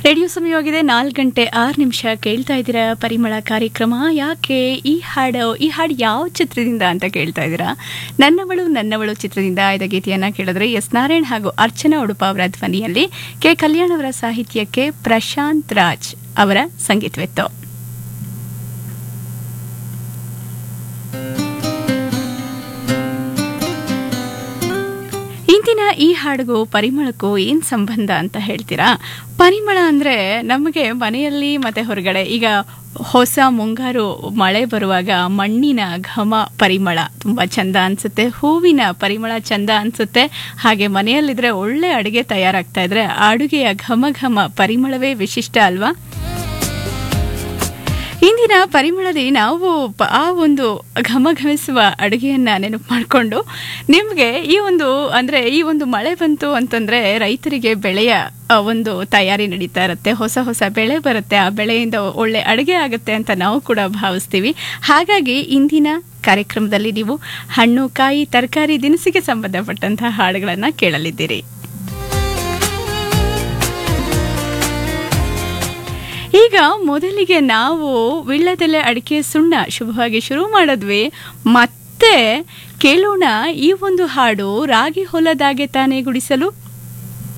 Radio ಸಮಯವಾಗಿದೆ 4:06 ಕೇಳ್ತಾ ಇದ್ದೀರಾ ಪರಿಮಳ ಕಾರ್ಯಕ್ರಮ. ಯಾಕೆ ಈ ಹಾಡು ಯಾವ ಚಿತ್ರದಿಂದ ಅಂತ ಕೇಳ್ತಾ ಇದ್ದೀರಾ? ನನ್ನವಳು ಚಿತ್ರದಿಂದ ಆಯ್ದ ಗೀತೆಯನ್ನ ಕೇಳಿದ್ರೆ ಎಸ್ ನಾರಾಯಣ್ ಹಾಗೂ ಅರ್ಚನಾ ಉಡುಪ ಅವರ ಧ್ವನಿಯಲ್ಲಿ, ಕೆ ಕಲ್ಯಾಣ್ ಅವರ ಸಾಹಿತ್ಯಕ್ಕೆ ಪ್ರಶಾಂತ್ ರಾಜ್ ಅವರ ಸಂಗೀತವಿತ್ತು. ಇಂದಿನ ಈ ಹಾಡಿಗೂ ಪರಿಮಳಕ್ಕೂ ಏನ್ ಸಂಬಂಧ ಅಂತ ಹೇಳ್ತೀರಾ? ಪರಿಮಳ ಅಂದ್ರೆ ನಮಗೆ ಮನೆಯಲ್ಲಿ ಮತ್ತೆ ಹೊರಗಡೆ, ಈಗ ಹೊಸ ಮುಂಗಾರು ಮಳೆ ಬರುವಾಗ ಮಣ್ಣಿನ ಘಮ ಪರಿಮಳ ತುಂಬಾ ಚಂದ ಅನ್ಸುತ್ತೆ, ಹೂವಿನ ಪರಿಮಳ ಚಂದ ಅನ್ಸುತ್ತೆ. ಹಾಗೆ ಮನೆಯಲ್ಲಿದ್ರೆ ಒಳ್ಳೆ ಅಡುಗೆ ತಯಾರಾಗ್ತಾ ಇದ್ರೆ ಅಡುಗೆಯ ಘಮ ಪರಿಮಳವೇ ವಿಶಿಷ್ಟ ಅಲ್ವಾ? ಇಂದಿನ ಪರಿಮಳದಲ್ಲಿ ನಾವು ಆ ಒಂದು ಘಮಿಸುವ ಅಡುಗೆಯನ್ನ ನೆನಪು ಮಾಡಿಕೊಂಡು ನಿಮಗೆ ಈ ಒಂದು ಮಳೆ ಬಂತು ಅಂತಂದ್ರೆ ರೈತರಿಗೆ ಬೆಳೆಯ ಒಂದು ತಯಾರಿ ನಡೀತಾ ಇರುತ್ತೆ, ಹೊಸ ಬೆಳೆ ಬರುತ್ತೆ, ಆ ಬೆಳೆಯಿಂದ ಒಳ್ಳೆ ಅಡುಗೆ ಆಗುತ್ತೆ ಅಂತ ನಾವು ಕೂಡ ಭಾವಿಸ್ತೀವಿ. ಹಾಗಾಗಿ ಇಂದಿನ ಕಾರ್ಯಕ್ರಮದಲ್ಲಿ ನೀವು ಹಣ್ಣು, ಕಾಯಿ, ತರಕಾರಿ, ದಿನಸಿಗೆ ಸಂಬಂಧಪಟ್ಟಂತಹ ಹಾಡುಗಳನ್ನ ಕೇಳಲಿದ್ದೀರಿ. ಈಗ ಮೊದಲಿಗೆ ನಾವು ವಿಳ್ಯದೆಲೆ, ಅಡಿಕೆ, ಸುಣ್ಣ ಶುಭವಾಗಿ ಶುರು ಮಾಡಿದ್ವಿ. ಮತ್ತೆ ಕೇಳೋಣ ಈ ಒಂದು ಹಾಡು, ರಾಗಿ ಹೊಲದಾಗೆ ತಾನೇ ಗುಡಿಸಲು